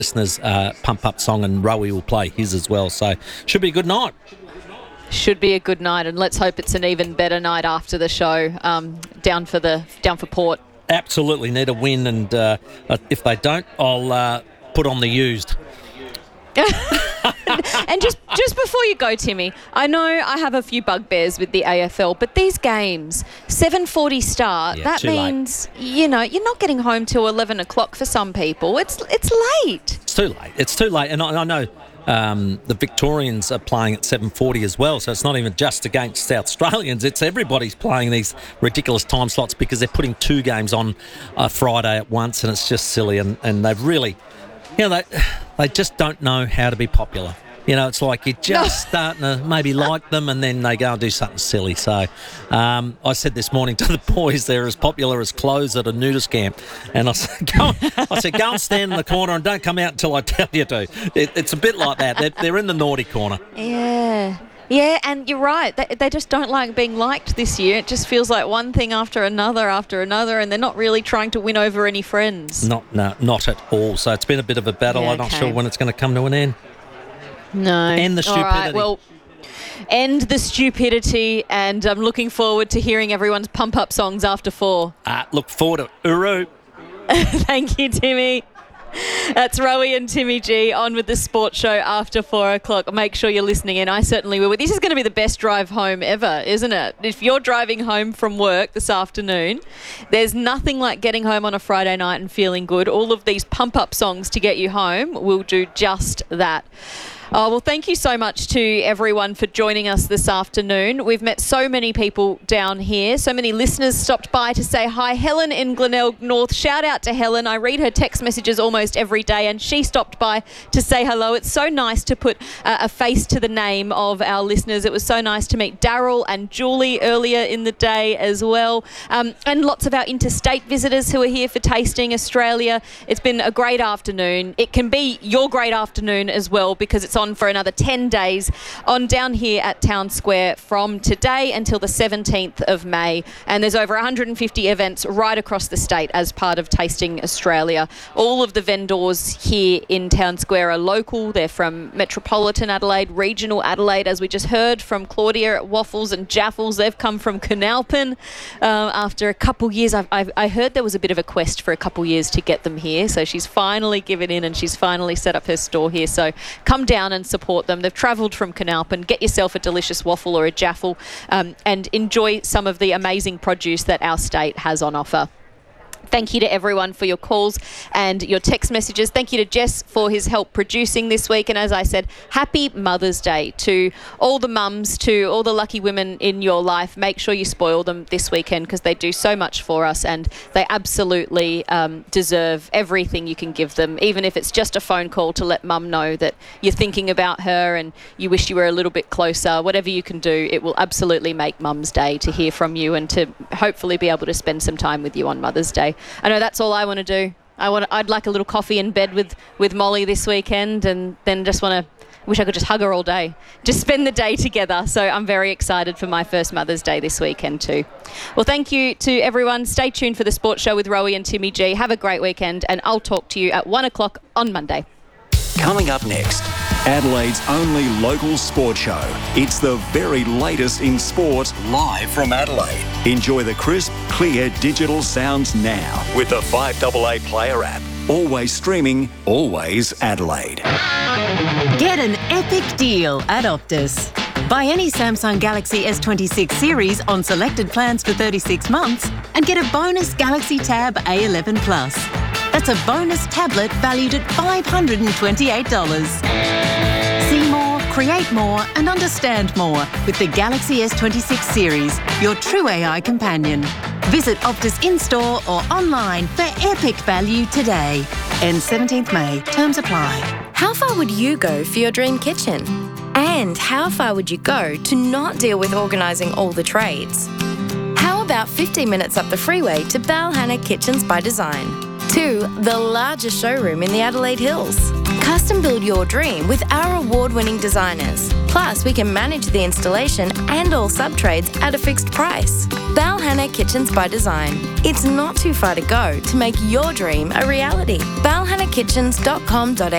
listeners' pump-up song, and Rowie will play his as well. So should be a good night. Should be a good night, and let's hope it's an even better night after the show down for Port. Absolutely need a win, and if they don't, I'll put on the used. And just before you go, Timmy, I know I have a few bugbears with the AFL, but these games, 7:40 start, that means, you're not getting home till 11 o'clock for some people. It's late. It's too late. And I know the Victorians are playing at 7:40 as well, so it's not even just against South Australians. It's everybody's playing these ridiculous time slots because they're putting 2 games on Friday at once, and it's just silly. And they've really... they just don't know how to be popular. It's like you're just starting to maybe like them, and then they go and do something silly. So I said this morning to the boys, they're as popular as clothes at a nudist camp. And I said, go and stand in the corner and don't come out until I tell you to. It's a bit like that. They're in the naughty corner. Yeah, and you're right. They just don't like being liked this year. It just feels like one thing after another, and they're not really trying to win over any friends. Not at all. So it's been a bit of a battle. I'm not sure when it's going to come to an end. No. End the stupidity. All right, well, end the stupidity, and I'm looking forward to hearing everyone's pump-up songs after 4. Look forward to Uru. Thank you, Timmy. That's Rowie and Timmy G on with the sports show after 4 o'clock. Make sure you're listening in. I certainly will. This is going to be the best drive home ever, isn't it? If you're driving home from work this afternoon, there's nothing like getting home on a Friday night and feeling good. All of these pump-up songs to get you home will do just that. Oh, well, thank you so much to everyone for joining us this afternoon. We've met so many people down here. So many listeners stopped by to say hi. Helen in Glenelg North. Shout out to Helen. I read her text messages almost every day, and she stopped by to say hello. It's so nice to put a face to the name of our listeners. It was so nice to meet Daryl and Julie earlier in the day as well. And lots of our interstate visitors who are here for Tasting Australia. It's been a great afternoon. It can be your great afternoon as well, because it's on for another 10 days on down here at Town Square from today until the 17th of May. And there's over 150 events right across the state as part of Tasting Australia. All of the vendors here in Town Square are local. They're from Metropolitan Adelaide, Regional Adelaide, as we just heard from Claudia at Waffles and Jaffles. They've come from Canalpin after a couple years. I heard there was a bit of a quest for a couple years to get them here. So she's finally given in and she's finally set up her store here. So come down and support them. They've travelled from Canalpin. Get yourself a delicious waffle or a jaffle and enjoy some of the amazing produce that our state has on offer. Thank you to everyone for your calls and your text messages. Thank you to Jess for his help producing this week. And as I said, happy Mother's Day to all the mums, to all the lucky women in your life. Make sure you spoil them this weekend because they do so much for us and they absolutely deserve everything you can give them, even if it's just a phone call to let mum know that you're thinking about her and you wish you were a little bit closer. Whatever you can do, it will absolutely make Mum's Day to hear from you and to hopefully be able to spend some time with you on Mother's Day. I know that's all I want to do. I'd like a little coffee in bed with Molly this weekend, and then wish I could just hug her all day. Just spend the day together. So I'm very excited for my first Mother's Day this weekend too. Well, thank you to everyone. Stay tuned for the sports show with Rowie and Timmy G. Have a great weekend, and I'll talk to you at 1 o'clock on Monday. Coming up next, Adelaide's only local sports show. It's the very latest in sport, live from Adelaide. Enjoy the crisp, clear digital sounds now with the 5AA Player app. Always streaming, always Adelaide. Get an epic deal at Optus. Buy any Samsung Galaxy S26 series on selected plans for 36 months and get a bonus Galaxy Tab A11 Plus. That's a bonus tablet valued at $528. See more, create more and understand more with the Galaxy S26 series, your true AI companion. Visit Optus in-store or online for epic value today. Ends 17th May. Terms apply. How far would you go for your dream kitchen? And how far would you go to not deal with organising all the trades? How about 15 minutes up the freeway to Balhanna Kitchens by Design? To the largest showroom in the Adelaide Hills. Custom build your dream with our award-winning designers. Plus, we can manage the installation and all sub-trades at a fixed price. Balhanna Kitchens by Design. It's not too far to go to make your dream a reality. balhannakitchens.com.au